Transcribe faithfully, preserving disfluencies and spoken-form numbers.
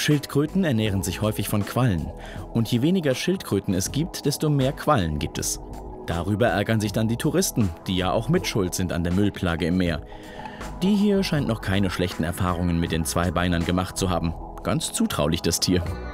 Schildkröten ernähren sich häufig von Quallen. Und je weniger Schildkröten es gibt, desto mehr Quallen gibt es. Darüber ärgern sich dann die Touristen, die ja auch mitschuld sind an der Müllplage im Meer. Die hier scheint noch keine schlechten Erfahrungen mit den Zweibeinern gemacht zu haben. Ganz zutraulich, das Tier.